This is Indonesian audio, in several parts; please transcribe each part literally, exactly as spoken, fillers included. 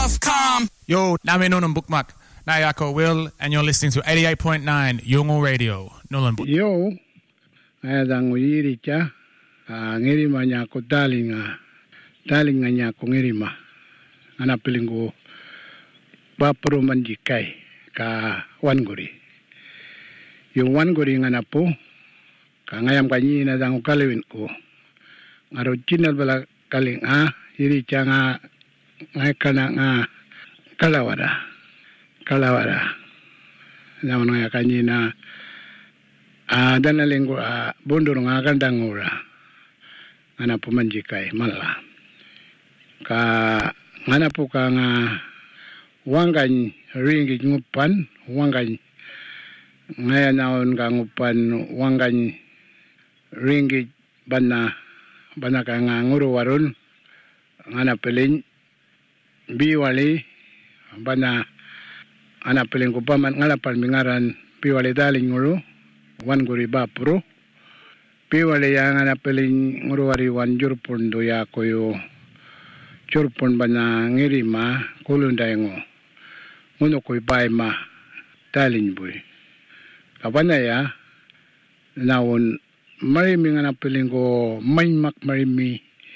love calm. Yo, nami nonon bookmark. Na ako Will, and you're listening to eighty-eight point nine Yungo Radio. Nolan book. Yo, ay dang uyiri cha. Ngiri ma nya ko dalinga. Dalinga nya ko ngiri ma. Ana pilingo bapro manjikai ka wanguri. Yung wanguri ngana po. Ka ngayam kanyi na dang kalewin ko. Ngaro chinal bala kaling a. Iri cha nga ngay kana nga kalawara. Kalawara. Naman nga kanyi na ah danalingo ah bundur nga kandangura. Ngana po manjikai mala. Ka ngana po ka nga wanggan ringgit ngupan wanggan ngayon naon ka ngupan wanggan ringgit bana bana ka nga nguro warun ngana pelin biwali bana ana pelin ko paman ngala palmingaran biwali daling nguro wan guri bapro biwali yang ana pelin nguro wari wan jurpun do ya koyo jurpun bana ngirima kulundaingo ngono koy bayma daling boy kabana ya nawon marimi nga napiling ko maymak marimi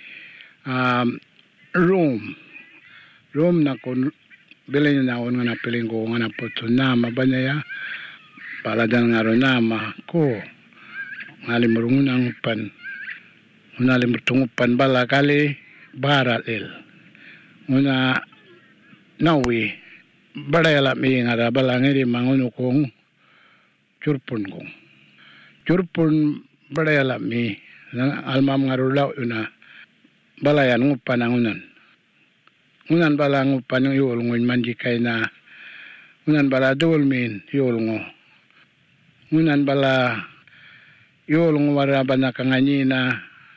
um, room room na ko bilay na nawon nga napiling ko nga napoto nama ba niya paladan nga ro nama ko ngalimurungun ang upan ngalimurtungupan bala kali baral el nguna nawi badayala mi nga bala ngiri manguno kong curpun kong curpun badayala mi almam ngarulaw una balayan ngupan ang unan unan bala ngupan yung iul ngun manjikay na unan bala duol min iul ngo unan bala iul ngo waraban na kanganyi na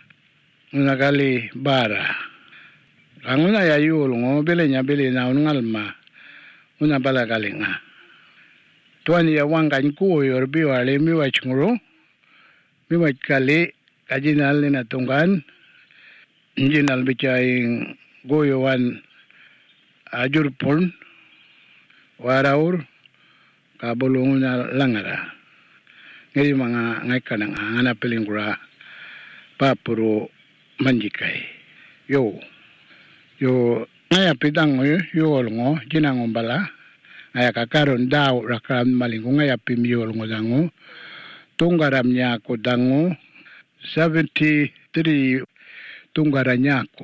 unagali bara ang una ya iul ngo bili niya bili na ungalma una bala gali nga tuan ya wangkan kuyo biwali miwach nguro miwach kali kajinal ni natungkan jinal bicaing goyowan ajurpun waraur kabulungan na langara ngayon mga ngay ka nang anganapiling kura papuro manjikay yo yo ngaya pitang yo yo ngo jinang bala ngaya kakaron daw rakram malingo ngaya pimyol ngo dango tunggaram niya ko dango seventy-three tunggaran niya ko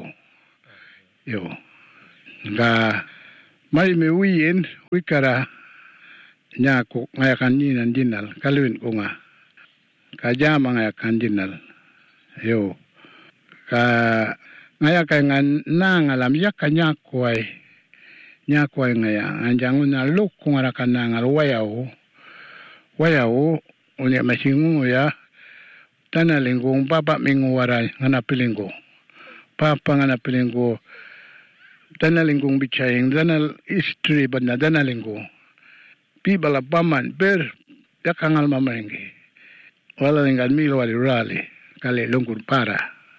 yo nga may may wiin wikara niya ko ngaya kaninan dinal kalwin ko nga kajama ngaya kandinal yo ka ngaya kay nga nangalam yak kanya ko ay niya ko ay ngaya anjang na luk kung ara ka nangal wayaw wayaw unya masingo ya tanalingong papa minguwara nga napilinggo papa nga napilinggo tanalingong bitchaying danal history ba na danalinggo pibala paman ber yakangal mamarenge wala lingan milo wali rali kali lungkur para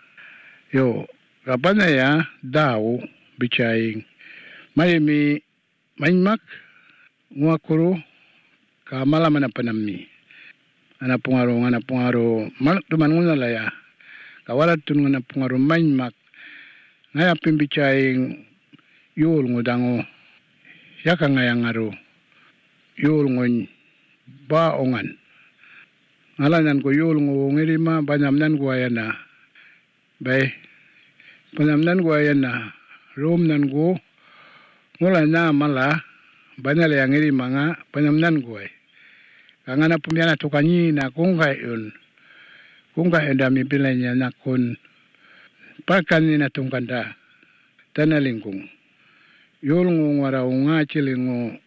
yo kapana ya daw bitchaying may mi maymak nguakuro ka malaman na panami ana pungaro ana pungaro mal tuman nguna laya kawalat tun ngana pungaro maymak ngaya pimbicaying yul ngudango yaka ngaya ngaro yul ngon baongan ngalanan ko yul ngo ngirima banamnan ko ayana bay banamnan ko ayana rom nan go ngula na mala banale yang ngirima nga banamnan ko ay kangana pumiana tukanyi na kunga yun kunga endami bilanya na kun pakan ni na tungkanda tanalingkung yulngu ngwarao nga chilingu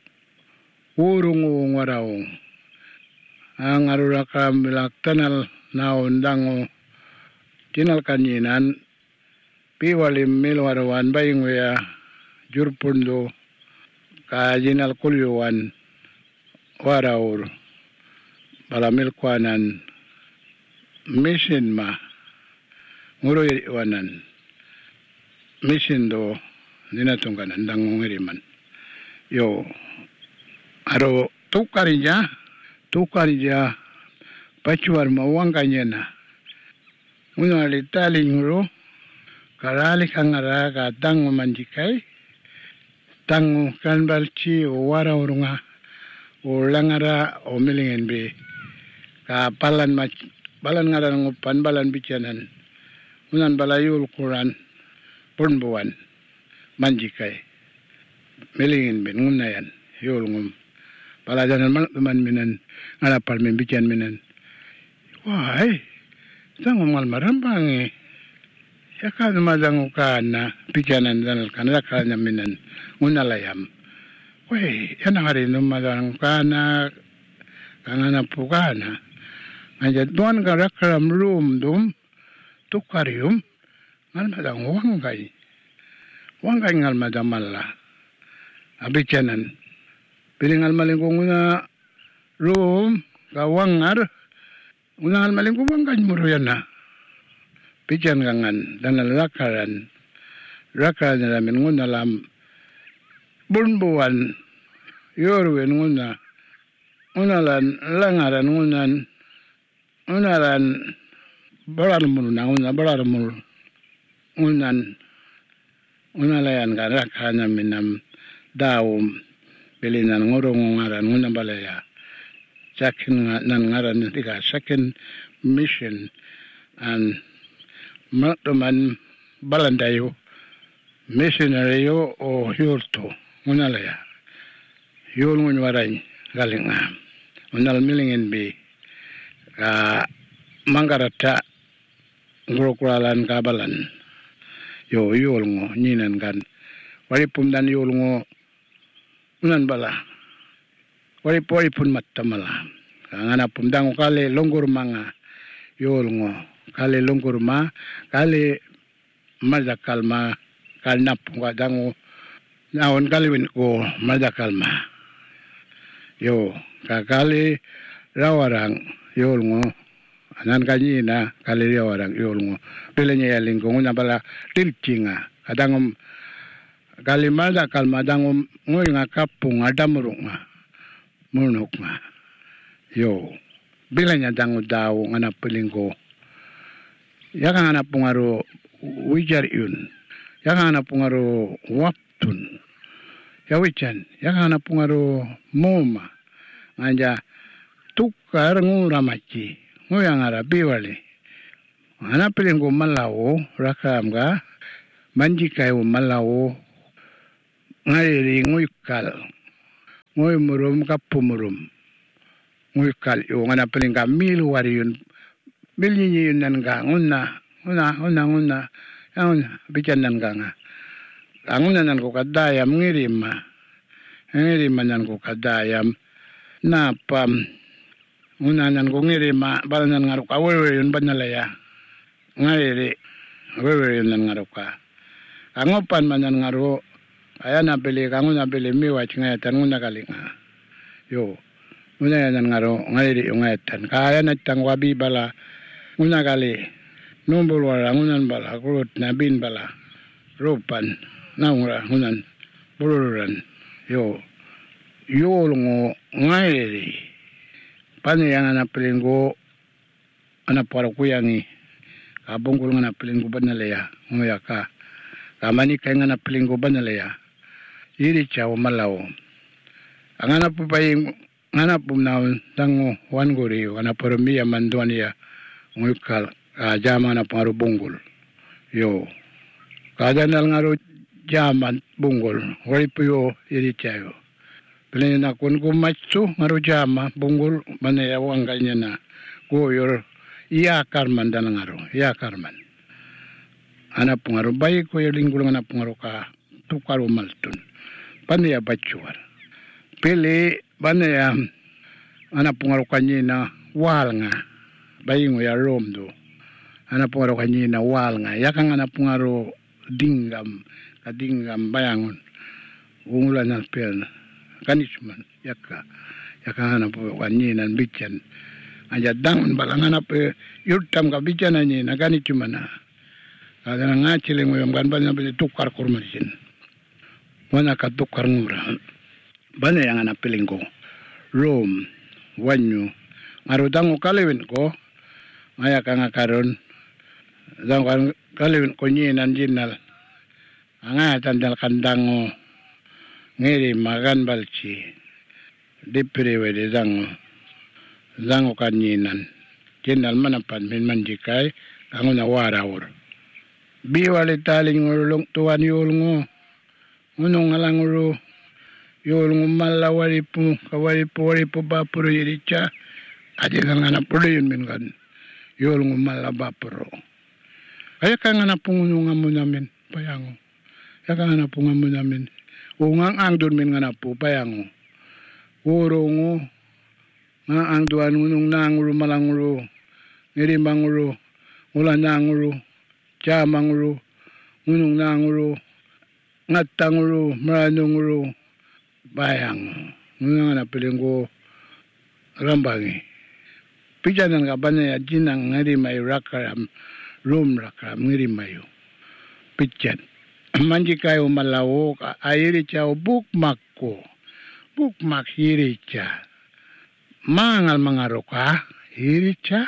urungu ngwarao ang aruraka milak tanal na undango tinal kanyinan piwalim milwarawan bayingwea jurpundo ka jinal kulyuwan waraur balamil kwanan mission ma nguro iwanan mission do nina tungkan andang ngiriman yo aro tukarija tukarija pachuar mawangkanya na una litali nguro karali kangara ka tangu manjikai tangu kanbalchi o wara urunga o langara o milingen be ka palan ma balan ngara ngupan balan bicanan unan balayul Quran punbuan manjikai milingen be ngunayan yul ngum palajanan man minan ngara palmen bican minan wahai tangu mal marambangi ya kan madang kana bicanan dan kana kana minan ngunalayam weh yana hari no madang kana kana pukana aja tuan karakram room dum tukarium ngal madang wangkai wangkai ngal madang malla abicanan pilingal malingkong una room kawangar una ngal malingkong wangkai muruyana pijan kangan dan lakaran lakaran namin nguna lam bunbuan yorwen nguna unalan langaran ngunan unalan bararamul na una bararamul unan unalayan ka lakaran namin nam daum bilinan ngurong ngaran nguna balaya second nan ngaran tiga second mission and teman balandayo missionary yo o yurto unalaya yul ngun waray galinga unal milingen bi ka manggarata ngurokuralan kabalan yo yul ngo nyinan kan wari pumdan yul ngo unan bala wari pori pun matamala ngana pumdang kale longgur manga yul ngo kali lungkur ma kali majakal ma kal nap dangu naon kali win ko majakal ma yo kakali rawarang yol ngo anan kanyina kali rawarang yol ngo pelenya yaling ko na bala tilcinga kadang kali majakal ma dangu ngoy nga kapung adamurung nga munuk nga yo bilanya dangu daw ngana pelingko yakang anak pengaruh wijar yun, yakang anak pengaruh waktun, ya wican, yakang anak pengaruh moma, nganja tukar nguramaci, nguyang arabi wali, anak pelingku malau, rakam ga, manjikai malau, ngairi nguyukal, nguy murum kapumurum, nguyukal yung anak pelingka mil wariyun. Bilnyi yun nan ga nguna nguna nguna nguna nguna bican nan ga nga nguna nan ko kadayam ngirima ngirima nan ko kadayam na pam nguna nan ko ngirima bal nan ngaru ka wewe yun banalaya ngairi wewe yun nan ngaru ka angopan man nan ngaru aya na beli ka nguna beli miwa chinga tan nguna kalinga yo nguna nan ngaru ngairi yung ngatan kaya na tangwabi bala nguna kali nombor wala ngunan bala kurut nabin bala ropan naungra ngunan buluran yo yo ngo ngairi pani yang anak pelinggo anak para kuyangi kabong kurang anak pelinggo banalaya nguyaka kamani kay anak pelinggo banalaya iri chaw malaw ang anak pupaying anak pumnaw tango wan guri anak parmiya manduania nguyukal uh, jama na pangaru bunggul yo kada nal ngaru jaman bunggul wari puyo iri chayo pilih na kun kumatsu ngaru jama bunggul mana ya wangkanya na goyor iya karman dan ngaru iya karman anak pangaru bayi ko yo linggul anak pangaru ka tukaru maltun pandya bacuar pilih mana ya anak pangaru kanyina wal nga bayingo ya rom do ana pungaro kanyina wal nga yakang ana pungaro dingam kadingam bayangon ungula na pel kanisman yakka yakang ana pu kanyina bican aja dangun balangan apa yurtam ka bican ani na kanisman na kada ngacile ngoyam kan ban na tukar kurmasin wana katukar ngura bana yang ana piling ko rom wanyu ngarudango kalewin ko ngaya kanga karon dang kalewin ko nyinan jinal anga tandal kandango ngiri magan balci dipriwe de zango zango kanyinan jinal manapan min manjikai kanguna warawur biwali taling ngulung tuan yulngo ngunong alanguro yulngo malawaripu kawaripu waripu bapuro yiricha adi kangana pulo yun min kan yulngo malabapuro kaya kangana pungununga mo namin payango kaya kangana pungunga mo namin ungang ang doon min nga po payango uro ngo nga ang doon ngunong nanguro malanguro ngirimanguro ula nanguro chamanguro ngunong nanguro ngatanguro maranonguro bayang ngunong na pilinggo rambangi pijanan ka ba na jinang ngiri mayo rakaram room rakaram ngiri mayo pijan manji kayo malawo ka ayiri chao bukmak ko bukmak hiri cha mangal mangaro ka hiri cha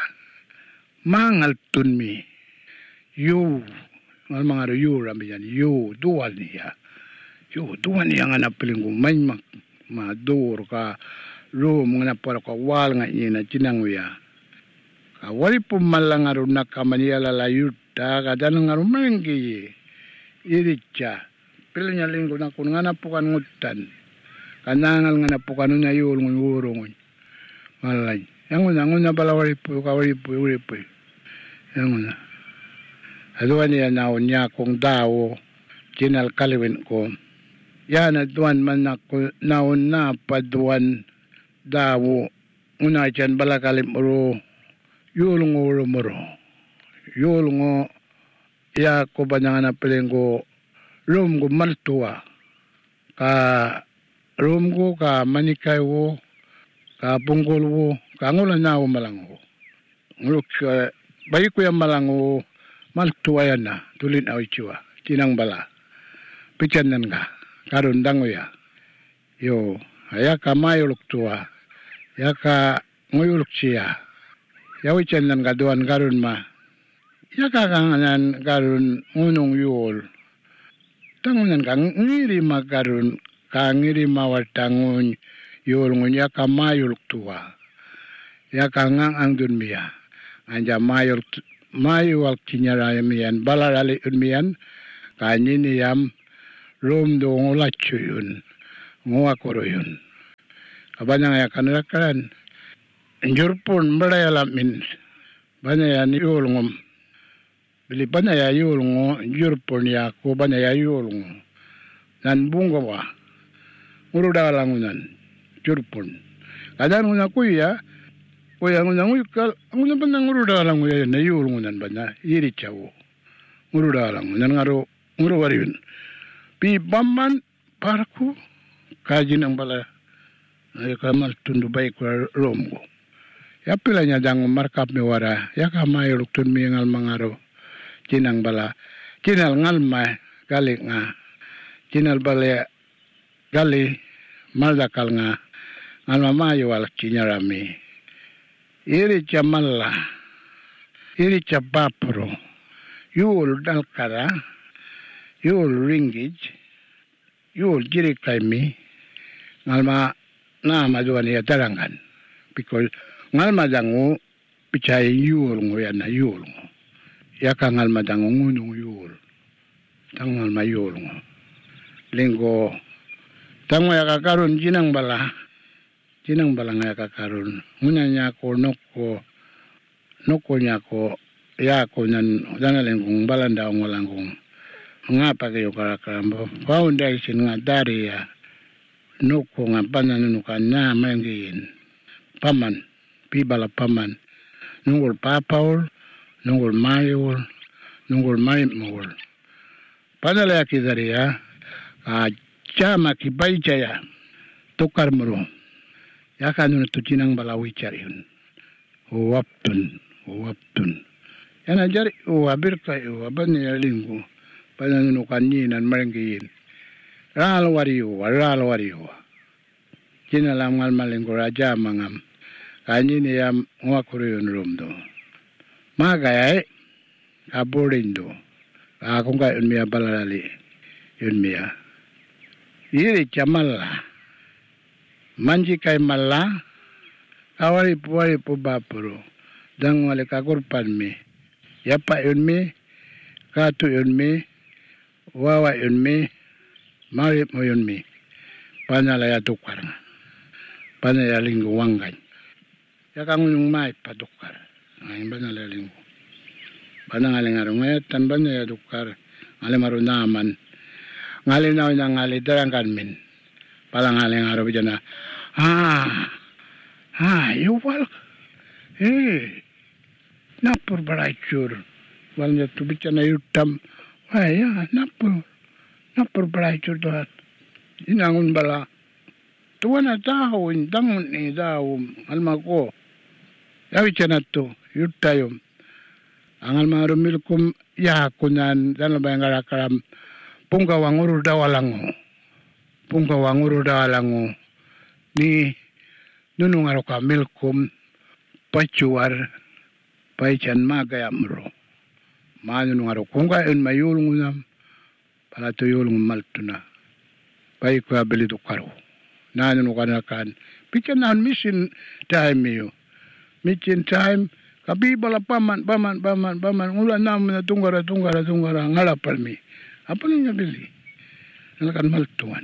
mangal tunmi yu ngal mangaro yu rambiyan yu dual niya yu dual niya nga napilinggo may mak madur ka room nga napara ka wal nga ina chinanguya ka wali pumalang aro nakamaniala layuta kadang aro menggi iricha pilnya linggo na kun nga napukan ngutan kanangal nga napukan na yul ngurungun malay yang una una pala wali pu ka wali pu wali pu yang una aduan ya naon niya kong dawo kinal kalawin ko yan aduan man ako naon na paduan dawo una dyan balakalim uro yulungo uro muro yulungo ya ko ba nga na pilinggo rum ko maltua ka rum ko ka manikay wo ka punggol wo ka ngulan na wo malango nguluk bayi ko yung malango maltua yan na tulin aw ichiwa tinang bala pichan nan ka karun dango ya yo aya ka mayuluk tua ya ka nguyuluk siya yawi chan nan ka duan karun ma ya ka kanganan karun unong yul tangunan ka ngiri ma karun ka ngiri mawartangun yul ngun ya ka mayuluk tua ya ka ngang ang dun miya anja mayul mayuwal kinyara miyan balarali un miyan kanyini yam rom do ngulachu yun nguakoro yun kabanyang ya kanarakaran njurpun berayala min banaya ni yulngum bili banaya yulngo njurpun ya ko banaya yulngo nan bunga wa ngurudalangunan jurpun kadan nguna kuya kuya nguna nguyukal nguna banang ngurudalanguya na yulngunan bana yiri chawo ngurudalangunan ngaro nguruwariyun pi bamman parku kajin ang bala ay kamal tundu bay ko romgo ya pilanya dang markap mi wara ya ka mayuluk tun mi ngal mangaro kinang bala kinal ngal ma gali nga kinal bala gali maldakal nga ngal mamayo wal kinyarami iri chamalla iri chabapro yul dalkara yul ringij yul jiri kaimi ngalma na maduan ya tarangan because ngalma dangu pichay yul ngo ya na yul ngo ya ka ngalma dangu ngunung yul tang ngalma yul ngo linggo tangwa ya kakarun jinang bala jinang bala nga ya kakarun ngunya nya ko nokko nokko nya ko ya ko nan dana lingkong balanda ngolangkong nga pagayo karakarambo foundation nga dari ya noko nga pananunukan na mangin paman pibala paman nungol papaul nungol mayol nungol maymol panala kidariya a chama kibayjaya tukar muro yakanu tucinang balawi cariun waptun waptun yana jari o abirka o abani linggo pananunukan ni nan mangin Ral wariwa, ral wariwa. Kina lam ngal malingo raja mangam. Kanyi ni yam ngwakuri yun rumdo. Magay, aborindo. Akong ka yun miya balalali. Yun miya. Iri chamala. Manji kay mala. Kawari po wari po bapuro. Dang wali kakurpan mi. Yapa yun mi. Katu yun mi. Wawa yun mi. Marip mo yun mi. Panalaya tukar nga. Panalaya linggo wanggan. Yakang yung may patukar. Ngayon panalaya linggo. Panangaling arong ngayon. Tan panalaya tukar. Ngalim aro naman. Ngalim na yung ngali. Darangkan min. Palangaling aro bidyan na. Ah. Ah. Yuwal. Eh. Napur baray chur. Wal niya tubidyan na yutam. Ay, ya. Napur. Napur baray chur doon. Inangun bala. Tuwa na tao, indangun ni tao, alma ko. Yawi siya na to, yut tayo. Ang alma rumil kum, yakunan, dan labay ang karakaram, punggawang uru dawalango. Punggawang uru dawalango. Ni, nunung aro ka milkum, pachuar, paichan magayamro. Manunung aro, kung kayon mayulong unam, pala to yulong maltuna. Pai ko abeli do karo nanu no kana kan pikan nan mission time yo mission time kabi bala paman paman paman paman ula nam na tunggara tunggara tunggara ngala palmi apa ni beli nalakan maltuan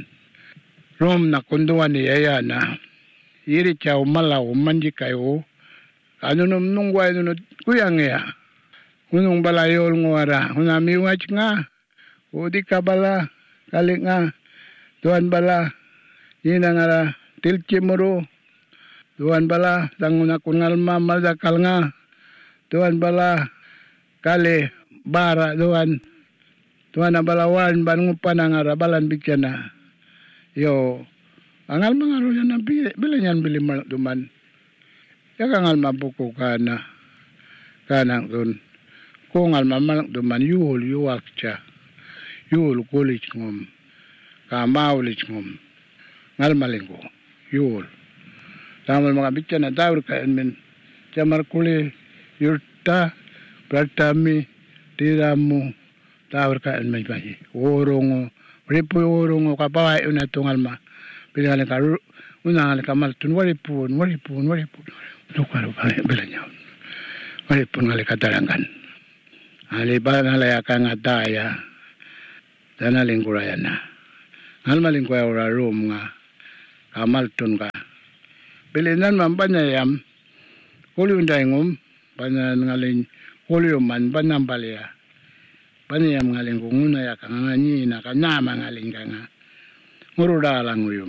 rom na kunduan ni ya na iri chao malaw manji kayo ano num nungway no kuyang ya unong balayol ngwara unami wach nga udi kabala kali nga Tuan bala, yun ang ara, tilchi muro. Tuan bala, tanguna kungal mamadakal nga. Tuan bala, kali, bara, tuan. Tuan na balawan, bangupan ang ara, balan bigyan na. Yo, ang alma nga ro yan na bili, bili yan bili duman. Yak ang alma buko ka na, ka nang dun. Kung alma malak duman, yuhul, yuwak siya. Yuhul, kulit ngom. Kamau licmum ngal malinggo yul tamal mga bitya na tawr ka men jamar kuli yurta pratami tiramu tawr ka men bayi worongo ripu worongo kapawai una tungal ma pilihale ka una ka mal tun waripun waripun waripun tukar belanya waripun ngale katarangan ali ba ngale ka ngataya danaling kurayana Almaling ko ora room nga kamalton ka. Pilinan man banayam kulyo ndayngum banan ngalin kulyo man banam balya. Banayam ngalin ko nguna ya kanga ni na kanama ngalin ka nga. Ngurura lang uyum.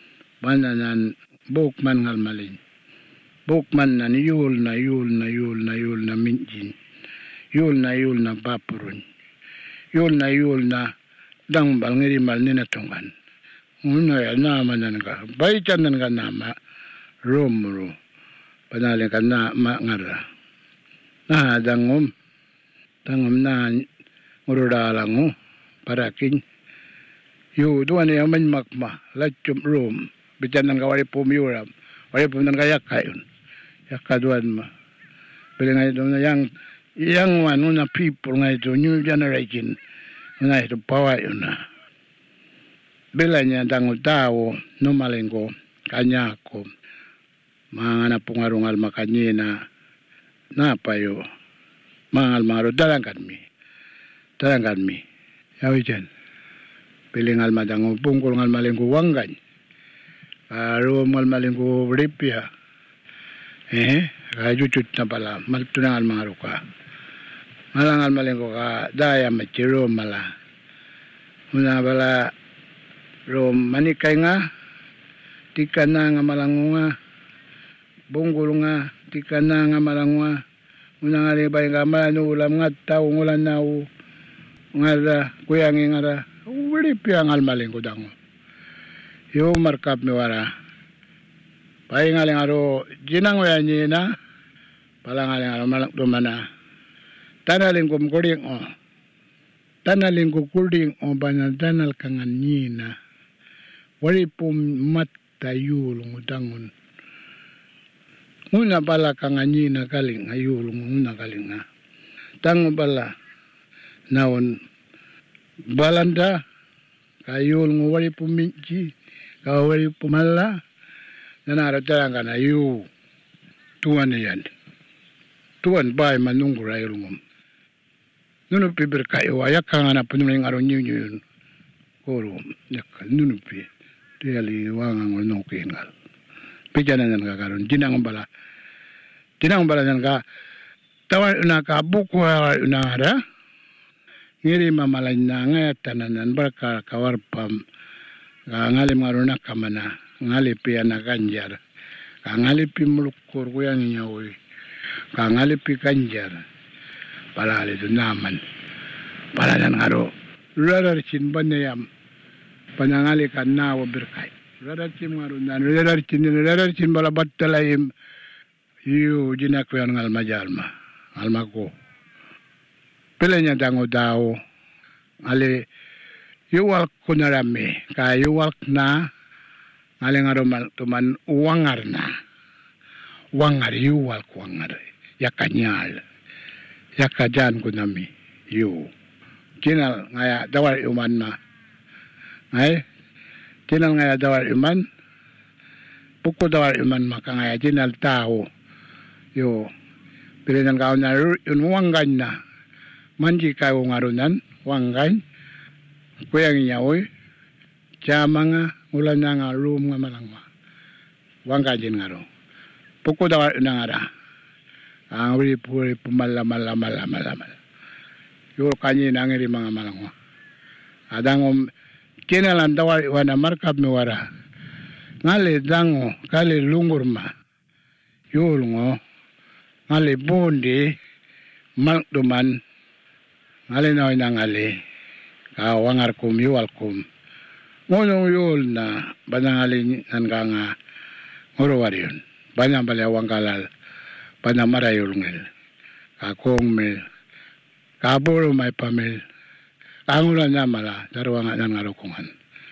Bananan bukman ngalmalin. Bukman na yul na yul na yul na yul na minjin. Yul na yul na papurun. Yul na yul na dang bal ngiri mal ni natungan uno ya nama nan ka bai chan nan ka nama romro panale ka na ma ngara na dangum dangum na ngurada langu parakin yu duan ya man makma lachum rom bitan nan ka wari pum yuram wari pum nan ka yakayun yakaduan ma pili ngai do yang yang one una people ngai do new generation na ito pawa yun na. Bila niya dango tao, no malinggo, kanya ko. Mga napungarong alma kanyina, napayo. Mga almaro, dalangkan mi. Dalangkan mi. Yawi dyan. Piling alma dango, pungkol ng almalinggo wanggan. Karo ng almalinggo ripya. Eh, kaya juchut na pala. Malito ng almaro ka. Malangal malinggo ka daya maciro mala. Muna bala ro manikay nga tika na nga malango nga bonggol nga tika na nga malango nga muna nga libay nga malano ulam nga tao ngulan na u nga da kuyang nga da uli piyang almalinggo dango. Yo markap mi wara. Pay nga ling aro jinang waya niya na pala nga ling aro malak dumana. Tanaling kumkuring o. Tanalin ko kulding o banadanal kangan nina. Wari po matayulong udangon. Una bala kangan nina kaling ayulong una kaling na. Tango bala naon balanda kayulong wari po minci. Kawari po mala. Nanaratarang ka na yu. Tuan yan. Tuan bay manunggur ayulong. Nunu pi berkayo ayak kanga na penuling aron nyu nyu koro yakal nunu pi tiali wangang no kengal pijana nan ka karon jinang bala jinang bala nan ka tawa una ka buku una ada ngiri mamalain na ngaya tananan barka kawar pam ngali maruna kamana ngali pi ana ganjar ka ngali pi mulukur kuyang nyawi ka ngali pi ganjar palale do naman palalan ngaro radar chin banayam panangali kan nawa berkai radar chin ngaro nan radar chin radar chin bala battalayim yu jinak yan ngal majalma almako pelenya dango dao ale yuwal kunarame ka yuwal na ngale ngaro mal tuman uwangar na wangar yuwal kuwangar yakanyal yakajan kunami yu kinal ngaya dawar uman ma ay kinal ngaya dawar uman puko dawar uman ma kangaya kinal tao yo pilihan kau na yun wanggan na manji kau ngarunan wanggan kuyang nyaoy jama nga ulan na nga room nga malangwa wanggan din ngaro puko dawar unangara ang wili puri pumala mala mala mala mala yo kanyi nangiri mga malangwa adang kinalan dawar wana markap mi wara ngale dango kali lungur ma yo lungo ngale bondi malduman ngale noy nangale ka wangar kum yual kum ngono yul na banangali nanganga ngoro warion banyak bala wangkalal panamara yulungel kakong mel kaburo may pamel kangulan na mala darwang nan ngarukungan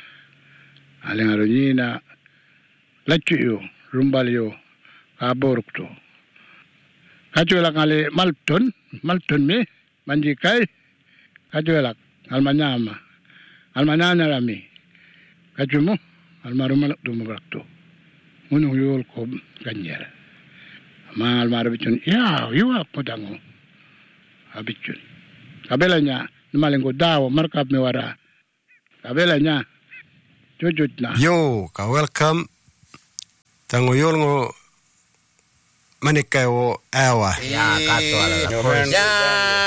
aling arunina lachu rumbal yo kaboruk to kacuelak ngale malton malton me manjikai kacuelak almanyama almanana rami kacumu almarumal dumabrak to munung yul ko ganjar mangal marabicun ya yuwa kodango abicun kabelanya numalinggo daw markap mi wara kabelanya jujut na yo ka welcome tango yolngo manikayo awa ya kato ala ya